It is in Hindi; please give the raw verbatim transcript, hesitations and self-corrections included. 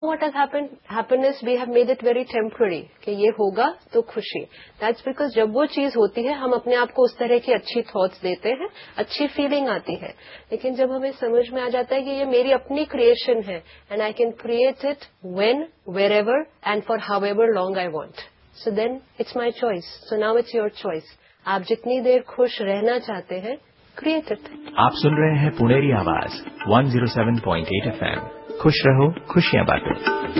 What has happened? Happiness we have made it very temporary कि ये होगा तो खुशी. That's because जब वो चीज होती है हम अपने आप को उस तरह की अच्छी थॉट्स देते हैं, अच्छी फीलिंग आती है. लेकिन जब हमें समझ में आ जाता है कि ये मेरी अपनी क्रिएशन है and I can create it when, wherever and for however long I want. So then it's my choice. So now it's your choice. आप जितनी देर खुश रहना चाहते हैं, create it. आप सुन रहे हैं पुणेरी आवाज one oh seven point eight F M. खुश रहो, खुशियां बांटो.